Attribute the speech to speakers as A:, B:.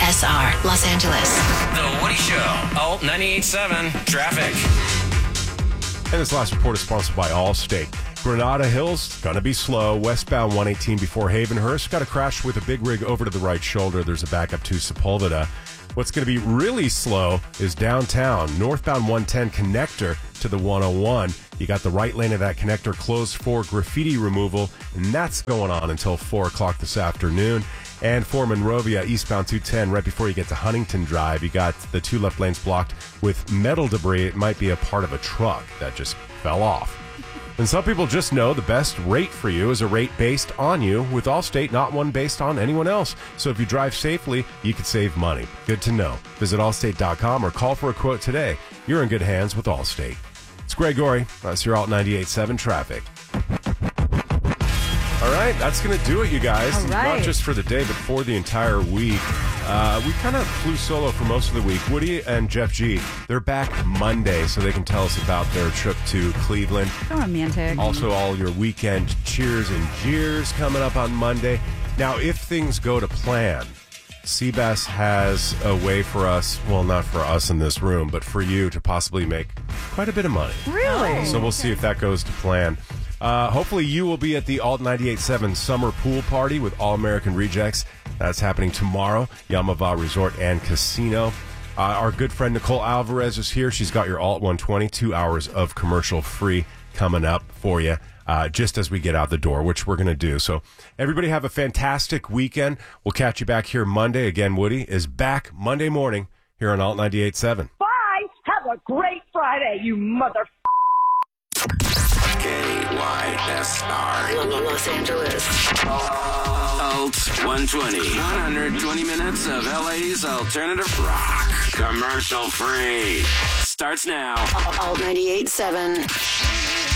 A: WYSR, Los Angeles.
B: The Woody Show. Alt 98.7 Traffic.
C: And this last report is sponsored by Allstate. Granada Hills, gonna be slow. Westbound 118 before Havenhurst. Got a crash with a big rig over to the right shoulder. There's a backup to Sepulveda. What's going to be really slow is downtown. Northbound 110 connector to the 101. You got the right lane of that connector closed for graffiti removal, and that's going on until 4 o'clock this afternoon. And for Monrovia, eastbound 210, right before you get to Huntington Drive, you got the two left lanes blocked with metal debris. It might be a part of a truck that just fell off. And some people just know the best rate for you is a rate based on you with Allstate, not one based on anyone else. So if you drive safely, you could save money. Good to know. Visit Allstate.com or call for a quote today. You're in good hands with Allstate. It's Greg Gorey. That's your Alt 98.7 Traffic. All right, that's going to do it, you guys.
D: All right.
C: Not just for the day, but for the entire week. We kind of flew solo for most of the week. Woody and Jeff G, they're back Monday, so they can tell us about their trip to Cleveland.
D: So romantic.
C: Also, all your weekend cheers and jeers coming up on Monday. Now, if things go to plan, Seabass has a way for us, well, not for us in this room, but for you to possibly make quite a bit of money.
D: Really?
C: So we'll see if that goes to plan. Hopefully you will be at the Alt 98.7 Summer Pool Party with All American Rejects. That's happening tomorrow, Yamava Resort and Casino. Our good friend Nicole Alvarez is here. She's got your Alt 120, 2 hours of commercial free coming up for you just as we get out the door, which we're going to do. So everybody have a fantastic weekend. We'll catch you back here Monday. Again, Woody is back Monday morning here on Alt 98.7.
E: Bye. Have a great Friday, you mother.
A: KYSR, Los Angeles.
B: Alt 120. 120 minutes of LA's alternative rock. Commercial free. Starts now.
A: Alt 98.7.